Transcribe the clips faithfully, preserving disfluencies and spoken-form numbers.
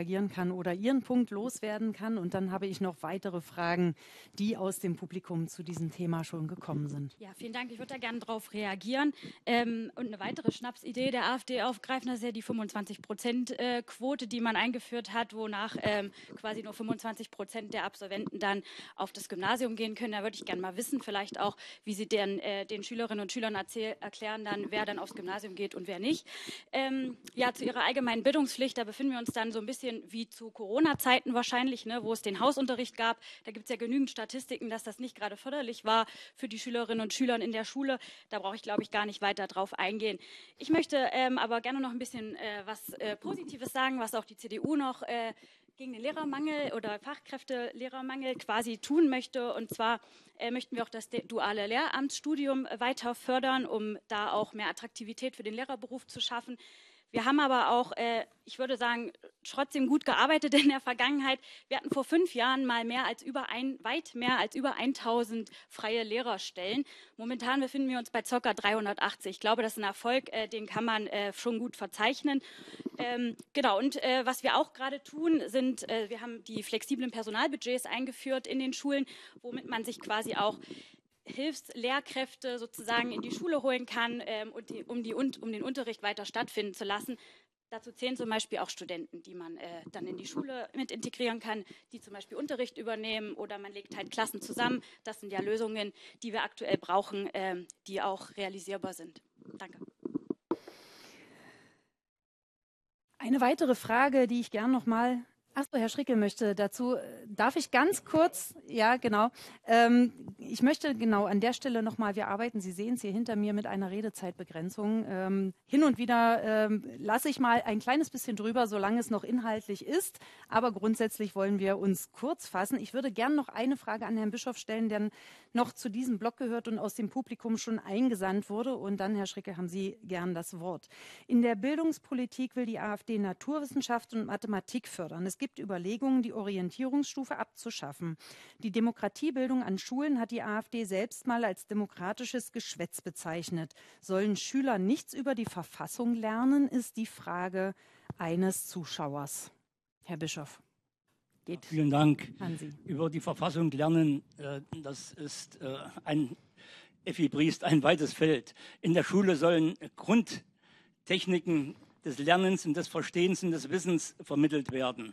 reagieren kann oder ihren Punkt loswerden kann. Und dann habe ich noch weitere Fragen, die aus dem Publikum zu diesem Thema schon gekommen sind. Ja, vielen Dank. Ich würde da gerne darauf reagieren. Ähm, und eine weitere Schnapsidee der AfD aufgreifen, das ist ja die fünfundzwanzig Prozent Quote, die man eingeführt hat, wonach ähm, quasi nur fünfundzwanzig Prozent der Absolventen dann auf das Gymnasium gehen können. Da würde ich gerne mal wissen, vielleicht auch, wie Sie den, äh, den Schülerinnen und Schülern erzähl, erklären dann, wer dann aufs Gymnasium geht und wer nicht. Ähm, ja, zu Ihrer allgemeinen Bildungspflicht, da befinden wir uns dann so ein bisschen wie zu Corona-Zeiten wahrscheinlich, ne, wo es den Hausunterricht gab. Da gibt es ja genügend Statistiken, dass das nicht gerade förderlich war für die Schülerinnen und Schüler in der Schule. Da brauche ich, glaube ich, gar nicht weiter drauf eingehen. Ich möchte ähm, aber gerne noch ein bisschen äh, was äh, Positives sagen, was auch die C D U noch äh, gegen den Lehrermangel oder Fachkräftelehrermangel quasi tun möchte. Und zwar äh, möchten wir auch das duale Lehramtsstudium weiter fördern, um da auch mehr Attraktivität für den Lehrerberuf zu schaffen. Wir haben aber auch, äh, ich würde sagen, trotzdem gut gearbeitet in der Vergangenheit. Wir hatten vor fünf Jahren mal mehr als über ein, weit mehr als über tausend freie Lehrerstellen. Momentan befinden wir uns bei ca. dreihundertachtzig. Ich glaube, das ist ein Erfolg, äh, den kann man äh, schon gut verzeichnen. Ähm, genau, und äh, was wir auch gerade tun, sind, äh, wir haben die flexiblen Personalbudgets eingeführt in den Schulen, womit man sich quasi auch Hilfslehrkräfte sozusagen in die Schule holen kann, ähm, und die, um, die, um den Unterricht weiter stattfinden zu lassen. Dazu zählen zum Beispiel auch Studenten, die man äh, dann in die Schule mit integrieren kann, die zum Beispiel Unterricht übernehmen oder man legt halt Klassen zusammen. Das sind ja Lösungen, die wir aktuell brauchen, ähm, die auch realisierbar sind. Danke. Eine weitere Frage, die ich gern noch mal Achso, Herr Schrickel möchte dazu, darf ich ganz kurz, ja genau, ähm, ich möchte genau an der Stelle nochmal, wir arbeiten, Sie sehen es hier hinter mir, mit einer Redezeitbegrenzung. Ähm, hin und wieder ähm, lasse ich mal ein kleines bisschen drüber, solange es noch inhaltlich ist, aber grundsätzlich wollen wir uns kurz fassen. Ich würde gern noch eine Frage an Herrn Bischof stellen, der noch zu diesem Block gehört und aus dem Publikum schon eingesandt wurde, und dann, Herr Schrickel, haben Sie gern das Wort. In der Bildungspolitik will die AfD Naturwissenschaft und Mathematik fördern. Es gibt Überlegungen, die Orientierungsstufe abzuschaffen. Die Demokratiebildung an Schulen hat die AfD selbst mal als demokratisches Geschwätz bezeichnet. Sollen Schüler nichts über die Verfassung lernen, ist die Frage eines Zuschauers. Herr Bischof, geht Vielen Dank. an Sie. Über die Verfassung lernen, äh, das ist äh, ein Effi Briest, ein weites Feld. In der Schule sollen Grundtechniken des Lernens und des Verstehens und des Wissens vermittelt werden.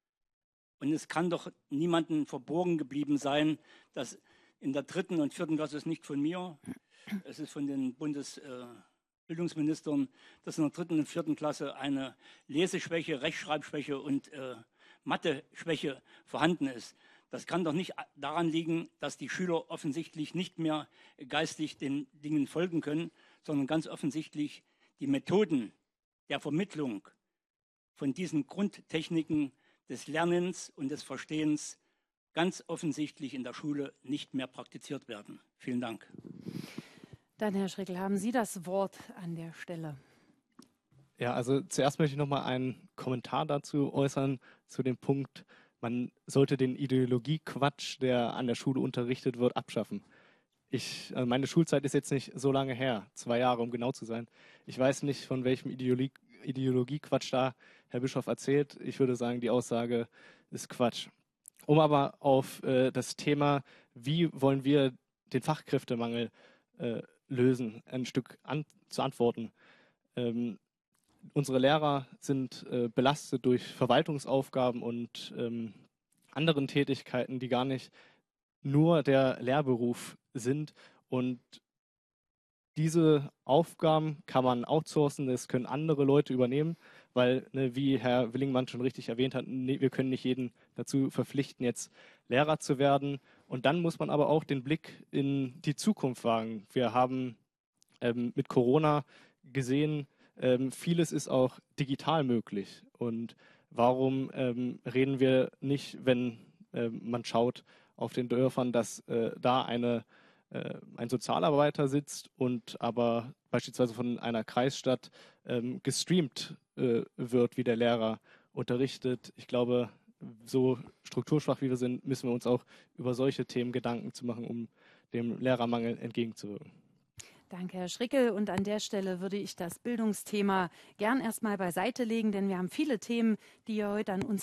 Und es kann doch niemandem verborgen geblieben sein, dass in der dritten und vierten Klasse, ist nicht von mir, es ist von den Bundesbildungsministern, dass in der dritten und vierten Klasse eine Leseschwäche, Rechtschreibschwäche und äh, Mathe-Schwäche vorhanden ist. Das kann doch nicht daran liegen, dass die Schüler offensichtlich nicht mehr geistig den Dingen folgen können, sondern ganz offensichtlich die Methoden der Vermittlung von diesen Grundtechniken des Lernens und des Verstehens ganz offensichtlich in der Schule nicht mehr praktiziert werden. Vielen Dank. Dann, Herr Schrickel, haben Sie das Wort an der Stelle. Ja, also zuerst möchte ich noch mal einen Kommentar dazu äußern, zu dem Punkt, man sollte den Ideologiequatsch, der an der Schule unterrichtet wird, abschaffen. Ich, also meine Schulzeit ist jetzt nicht so lange her, zwei Jahre, um genau zu sein. Ich weiß nicht, von welchem Ideologie, Ideologiequatsch da Herr Bischof erzählt. Ich würde sagen, die Aussage ist Quatsch. Um aber auf äh, das Thema, wie wollen wir den Fachkräftemangel äh, lösen, ein Stück an, zu antworten. Ähm, unsere Lehrer sind äh, belastet durch Verwaltungsaufgaben und ähm, anderen Tätigkeiten, die gar nicht nur der Lehrberuf sind. Und diese Aufgaben kann man outsourcen, das können andere Leute übernehmen, weil, ne, wie Herr Willingmann schon richtig erwähnt hat, ne, wir können nicht jeden dazu verpflichten, jetzt Lehrer zu werden. Und dann muss man aber auch den Blick in die Zukunft wagen. Wir haben ähm, mit Corona gesehen, ähm, vieles ist auch digital möglich. Und warum ähm, reden wir nicht, wenn ähm, man schaut auf den Dörfern, dass äh, da eine ein Sozialarbeiter sitzt und aber beispielsweise von einer Kreisstadt ähm, gestreamt äh, wird, wie der Lehrer unterrichtet. Ich glaube, so strukturschwach wie wir sind, müssen wir uns auch über solche Themen Gedanken zu machen, um dem Lehrermangel entgegenzuwirken. Danke, Herr Schrickel. Und an der Stelle würde ich das Bildungsthema gern erstmal beiseite legen, denn wir haben viele Themen, die hier heute an uns